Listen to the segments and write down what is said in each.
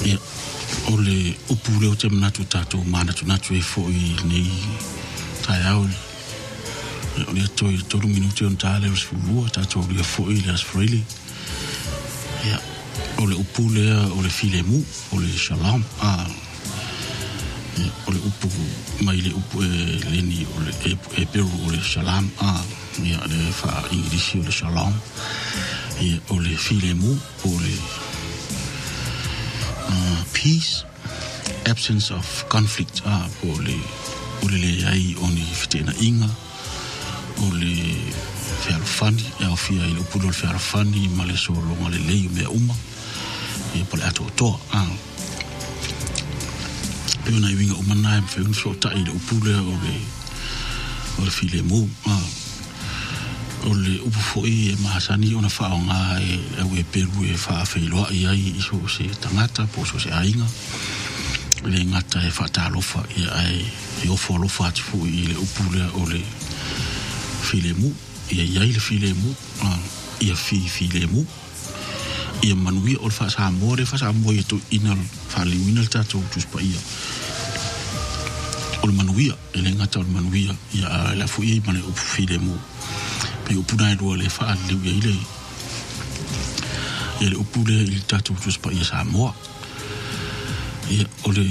ia o le upule o te manatu tātou mana tu natu e fōi nei tai au o le toi tolu minuti on tāle o sifulua tātou lia fōi le asfraili ia o le upule o le filemu o le shalom o le upu mai le upu e leni o le e peru o le shalom ia le wha ingirisi o le shalom ia o le filemu o le peace, absence of conflict o le ai o ni fitena inga o le whearafani o fia i le upulo le whearafani ma le solonga le lei mea uma e pole ato toa peo na iwinga umana e mwheun so tai le upule o le file mo o le upu foi e mahasani o na whaonga e peru e whaafeiloa i ai iso se tangata po so se ainga le ngata e whaatalofa i ai e ofo alofa ati fu i le upule o le file mo i ai le file mo i a file mo i a manui o le whaasa amore i to inal whaaliwina le tatou tuspa ia o le manuia e le ngata o le manuia i a la fu i mane upu file mo pe upuna e roa le wha leu i le upule i le tatou tuspa ia Samoa ia o le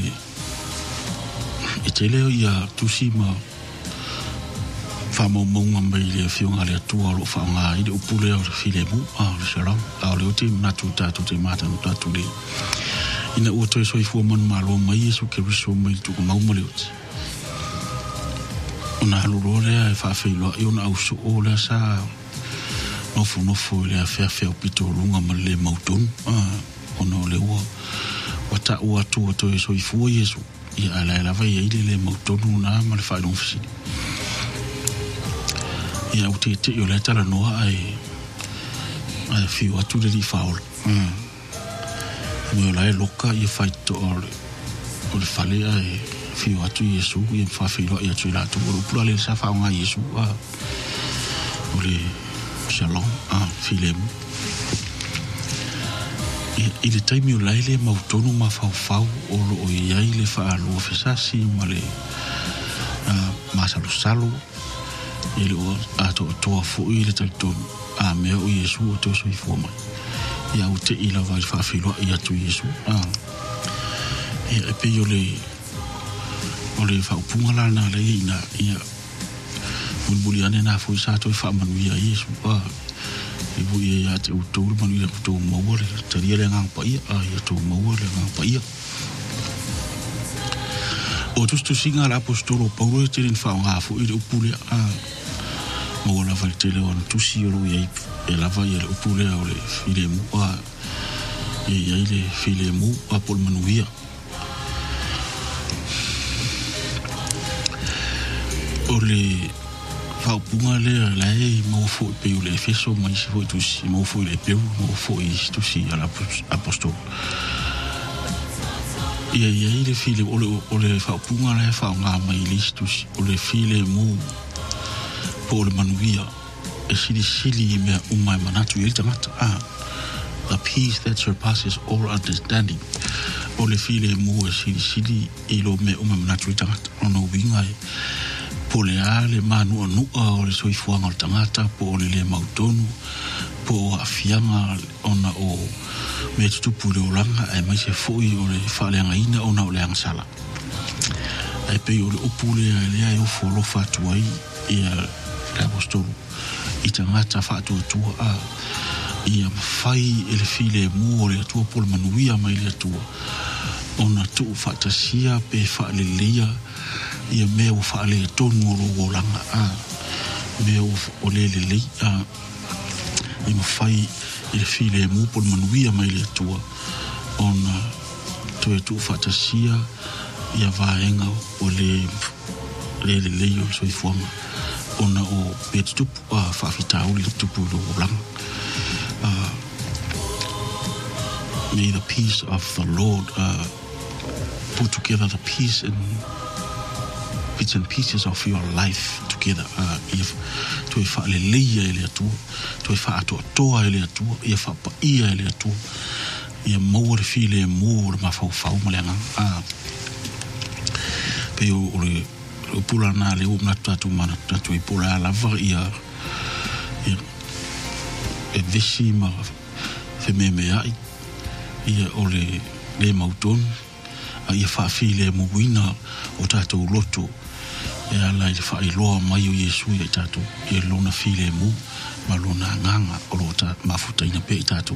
e te leo ia tusi ma whamaunga mai le whiunga le atua lo whaunga i le upule o le filemu le shalom o le uti natu tatou te mata no tatou le ina ua toi soifua manu malo mai Yesu Keriso mai tuku mauma le uti ona haluro lea e whaafeiloa i ona au so o lea sa nofo lea whea pito lunga ma le mautonu ona o le ua wata ua tua toi soifua Yesu i ala e lava i eile le mautonu na ma le whaelong fisini ia au te o le tala noa ai whiu atu le li whaola mea lai loka i whaito o le whale ai whiu atu Yesu i mwhawhiloa i atu i latu o upula le sa whaonga Yesu o le shalom filemu i le taimi o lai le mautonu ma whau o lo o iai le whaalua whesasi ma le masalosalo i le o ato toa fui i le taitonu mea o Yesu o teo soi fua mai i au te ila vai whawhiloa i atu Yesu i e pe o le whaupunga lana le ina ia mulmuli ane na fui sa toi whaamanu ia Yesu i vui ia te utolu manu ia kutou maua le taria le ngang paia ia tau maua le ngang paia o tustu singa la apostolo Paulo e teren whaonga fu i le upule maua lava le tele wana tusi o lo ia e lava ia le upule o le filemu ia i le filemu pol manuia o le whaupunga lea lai mau fo i peu le efeso mai si fo i tusi mau fo i le peu mau fo i tusi ala apostolo ia i le file o le whaupunga lea whaunga mai le tusi o le file mu po le manuia e sili mea umai manatu i le tangata the peace that surpasses all understanding o le file mu e sili i lo mea umai manatu i le tangata ono winga po le ale manu nua o le soifuanga o tangata po le mautonu po afianga ona o me tupu le oranga e mai se foi o le whaleanga ina ona o le angsala e pe o le upule a lea e ufo lo fatuai ia le apostolu i tangata fatu atua ia mawhai e le file mu o le atua po le manuia mai le atua ona tu fatasia pe whaalelea ia mea o whaale tonu o lo langa mea o lelelei i mawhai i le file mu pol manuia mai le atua ona tu e tu fatasia ia vaenga o lelelei o soifuanga ona o petutupu whaafitau le tupu lo langa may the peace of the Lord put together the peace and bits and pieces of your life together if to e fa le leia ele atua to e fa ato toa ele atua e fa pa ia ele atua ia mau le file mo le mafau malenga pe o pula na le o na tatu mana tatu I pula lava ia e vesi ma fe me ai ia o le mauton ia fa file mo wina o tatu loto ia la le fa iloa mai o Yesu ia tatu ia lona file mo ma lona nganga o lota mafuta ina pe tatu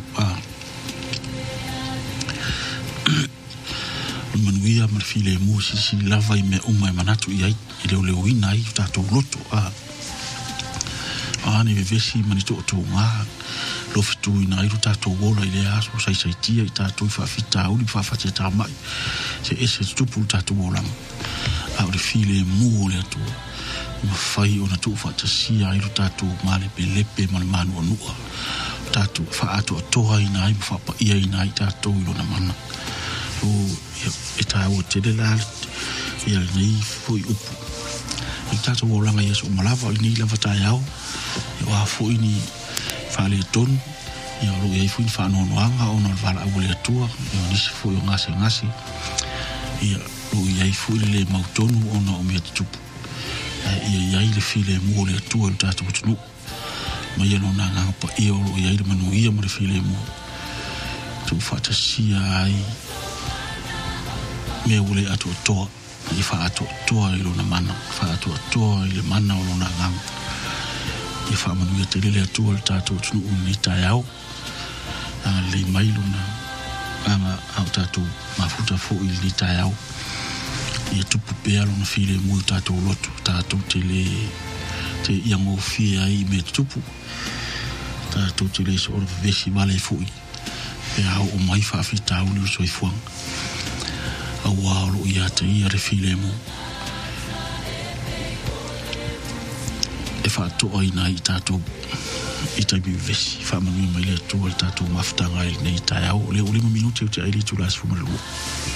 manuia ma file mo si lava I me umai manatu ia I le wina I tatu loto ni vesi mani to nga lo fitu ina I tatu wola I le aso sai tia I tatu fa fita uli fa fatia ta mai se ese tupu tatu wola au le file mo le tu ma fai ona tu fa tasia I tatu male pelepe man manu onua tatu fa atu toa ina I fa pa ia ina I tatu ilo na mana o eta o te la ia nei foi upu I tatu wola nga Yesu malava ni lava tai au wa foi ni fa le ton ia ro ia foi fa no noanga ona vala au le tua ia ni se foi ngase ia ro ia foi le mautonu ona o me tupu ia le file mo le tua tatu tunu ma ia no nga pa ia ro ia le manu ia mo le file mo tu fa tasia ai me ule atu toa I fa atu toa I lona mana fa atu toa I le mana o lona ngam I fa manu ia te lele atu al tatu tunu uni tai au le mai lona anga au tatu mafuta fo I li tai au ia tupu pea lona file mui tatu lotu tatu te ia ngō fia I me tupu tatu te le so ora vesi vale fui pea au o mai fa fita au li so I fuang awalo ia te ia re file mo e fa to ina I tatu I tai bi vesi fa manu mai le to tato maftanga I nei tai au le 5 minuti o te ai li tu las fumalu